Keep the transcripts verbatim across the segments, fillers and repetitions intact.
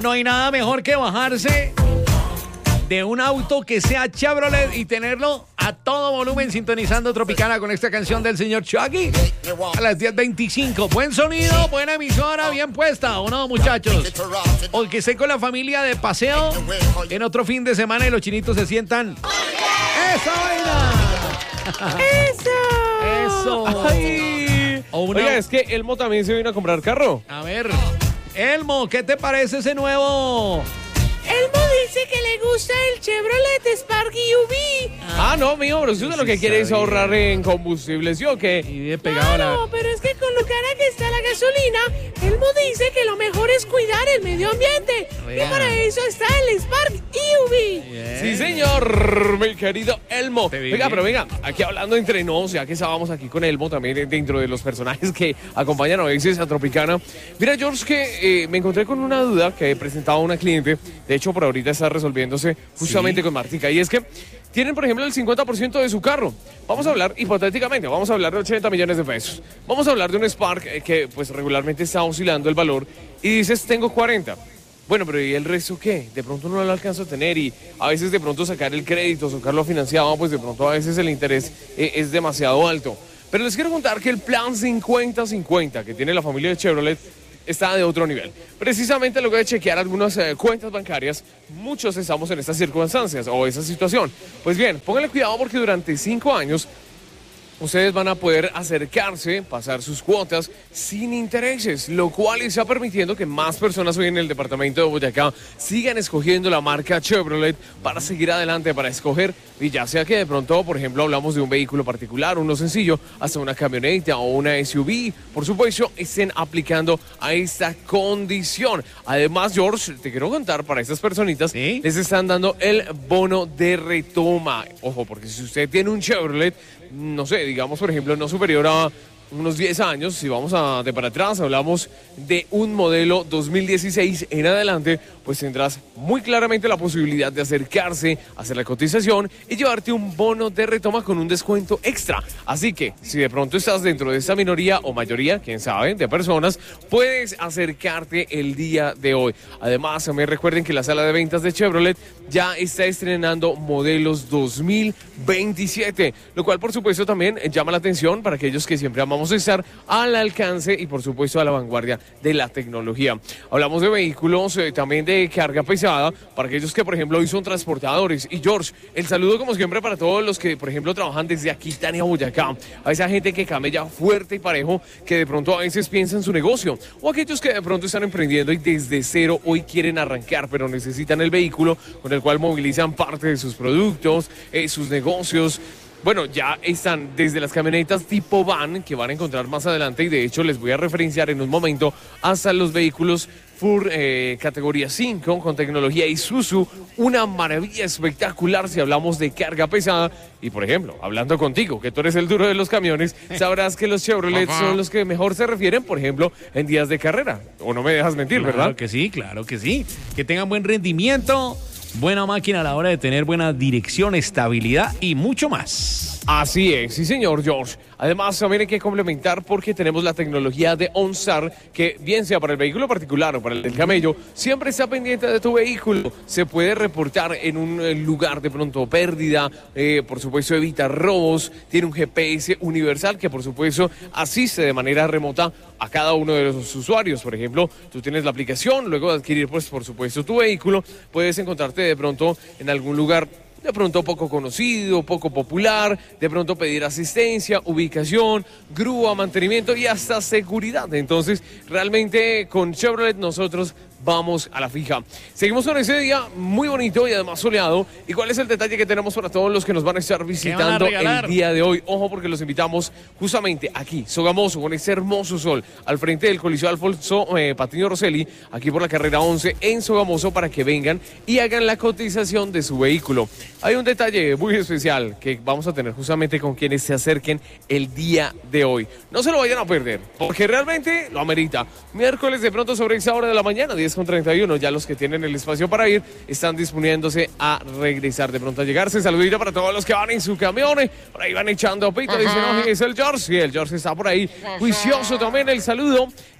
No hay nada mejor que bajarse de un auto que sea Chevrolet y tenerlo a todo volumen sintonizando Tropicana con esta canción del señor Chucky a las diez veinticinco. Buen sonido, buena emisora, bien puesta, ¿o no, muchachos? O que esté con la familia de paseo en otro fin de semana y los chinitos se sientan. ¡Esa vaina! ¡Eso! ¡Eso! Ay. O una... Oiga, es que Elmo también se vino a comprar carro. A ver, Elmo, ¿qué te parece ese nuevo? Elmo dice que le gusta el Chevrolet Spark U V. Ah, no, mijo, pero si usted lo que quiere es ahorrar en combustible, ¿sí o qué? Y bien pegado Claro, la... pero es que con lo cara que está la gasolina, Elmo dice que lo mejor es cuidar el medio ambiente. Real. Y para eso está el Spark U V. Bien. Sí, señor, mi querido Elmo. Te vi Venga, bien. pero venga, aquí hablando entre nos, ya que estábamos aquí con Elmo, también dentro de los personajes que acompañan a veces a Tropicana. Mira, George, que eh, me encontré con una duda que presentaba una cliente. De hecho, por ahorita está resolviéndose justamente Sí. con Martica. Y es que tienen, por ejemplo, el cincuenta por ciento de su carro. Vamos a hablar, hipotéticamente, vamos a hablar de ochenta millones de pesos. Vamos a hablar de un Spark eh, que pues regularmente está oscilando el valor y dices, tengo cuarenta. Bueno, pero ¿y el resto qué? De pronto no lo alcanzo a tener y a veces de pronto sacar el crédito, sacarlo financiado, pues de pronto a veces el interés eh, es demasiado alto. Pero les quiero contar que el plan cincuenta cincuenta que tiene la familia de Chevrolet está de otro nivel. Precisamente luego de chequear algunas eh, cuentas bancarias, muchos estamos en estas circunstancias o esa situación. Pues bien, pónganle cuidado porque durante cinco años ustedes van a poder acercarse, pasar sus cuotas sin intereses, lo cual está permitiendo que más personas hoy en el departamento de Boyacá sigan escogiendo la marca Chevrolet para seguir adelante, para escoger, y ya sea que de pronto, por ejemplo, hablamos de un vehículo particular, uno sencillo, hasta una camioneta o una S U V, por supuesto, estén aplicando a esta condición. Además, George, te quiero contar, para estas personitas, ¿Sí? les están dando el bono de retoma. Ojo, porque si usted tiene un Chevrolet, no sé, digamos, por ejemplo, no superior a unos diez años, si vamos a, de para atrás, hablamos de un modelo dos mil dieciséis en adelante, pues tendrás muy claramente la posibilidad de acercarse, hacer la cotización y llevarte un bono de retoma con un descuento extra. Así que, si de pronto estás dentro de esta minoría o mayoría, quién sabe, de personas, puedes acercarte el día de hoy. Además, también recuerden que la sala de ventas de Chevrolet ya está estrenando modelos dos mil veintisiete, lo cual, por supuesto, también llama la atención para aquellos que siempre amamos estar al alcance y, por supuesto, a la vanguardia de la tecnología. Hablamos de vehículos, eh, también de carga pesada, para aquellos que, por ejemplo, hoy son transportadores. Y, George, el saludo, como siempre, para todos los que, por ejemplo, trabajan desde Aquitania, Boyacá, a esa gente que camella fuerte y parejo, que de pronto a veces piensa en su negocio, o aquellos que de pronto están emprendiendo y desde cero hoy quieren arrancar, pero necesitan el vehículo con el cual movilizan parte de sus productos, eh, sus negocios. Bueno, ya están desde las camionetas tipo van, que van a encontrar más adelante, y de hecho les voy a referenciar en un momento, hasta los vehículos Ford eh, categoría cinco con tecnología Isuzu, una maravilla espectacular si hablamos de carga pesada. Y por ejemplo, hablando contigo, que tú eres el duro de los camiones, sabrás que los Chevrolet son los que mejor se refieren, por ejemplo, en días de carrera. O no me dejas mentir, Claro ¿verdad? que sí, claro que sí. Que tengan buen rendimiento, buena máquina a la hora de tener buena dirección, estabilidad y mucho más. Así es, sí señor George. Además también hay que complementar porque tenemos la tecnología de OnStar, que bien sea para el vehículo particular o para el del camello, siempre está pendiente de tu vehículo. Se puede reportar en un eh, lugar de pronto pérdida, eh, por supuesto evita robos, tiene un G P S universal que por supuesto asiste de manera remota a cada uno de los usuarios. Por ejemplo, tú tienes la aplicación, luego de adquirir pues por supuesto tu vehículo, puedes encontrarte de pronto en algún lugar de pronto poco conocido, poco popular, de pronto pedir asistencia, ubicación, grúa, mantenimiento y hasta seguridad. Entonces, realmente con Chevrolet nosotros vamos a la fija. Seguimos con ese día muy bonito y además soleado. ¿Y cuál es el detalle que tenemos para todos los que nos van a estar visitando el día de hoy? Ojo, porque los invitamos justamente aquí, Sogamoso, con este hermoso sol, al frente del Coliseo Alfonso eh, Patiño Rosselli, aquí por la carrera once en Sogamoso, para que vengan y hagan la cotización de su vehículo. Hay un detalle muy especial que vamos a tener justamente con quienes se acerquen el día de hoy. No se lo vayan a perder, porque realmente lo amerita. Miércoles de pronto sobre esa hora de la mañana, diez con treinta y uno, ya los que tienen el espacio para ir están disponiéndose a regresar, de pronto a llegarse. Saludito para todos los que van en su camión, por ahí van echando pito, dicen, no, es el George, sí, el George está por ahí, juicioso también el saludo.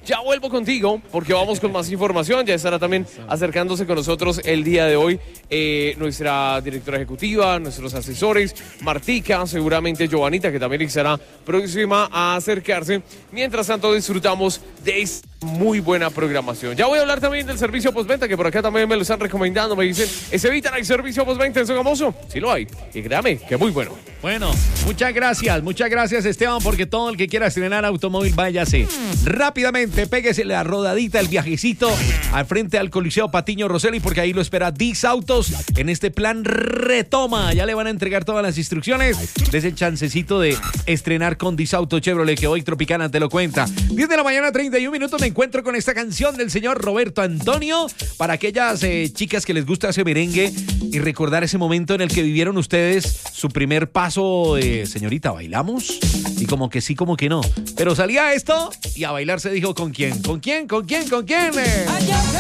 Ya vuelvo contigo porque vamos con más información. Ya estará también acercándose con nosotros el día de hoy eh, nuestra directora ejecutiva, nuestros asesores, Martica, seguramente Giovanita, que también estará próxima a acercarse. Mientras tanto, disfrutamos de esta muy buena programación. Ya voy a hablar también del servicio postventa, que por acá también me lo están recomendando. Me dicen, ¿es Evitan hay servicio postventa en Sogamoso? Sí lo hay. Y créame, que muy bueno. Bueno, muchas gracias, muchas gracias, Esteban, porque todo el que quiera estrenar automóvil, váyase rápidamente, péguese la rodadita, el viajecito al frente al Coliseo Patiño Rosselli, porque ahí lo espera Disautos en este plan Retoma. Ya le van a entregar todas las instrucciones de ese chancecito de estrenar con Disauto Chevrolet, que hoy Tropicana te lo cuenta. diez de la mañana, treinta y un minutos, me encuentro con esta canción del señor Roberto Antonio, para aquellas eh, chicas que les gusta ese merengue y recordar ese momento en el que vivieron ustedes su primer paso. Eh, señorita, ¿bailamos? Y como que sí, como que no. Pero salía esto y a bailar se dijo, ¿con quién? ¿Con quién? ¿Con quién? ¿Con quién? Eh?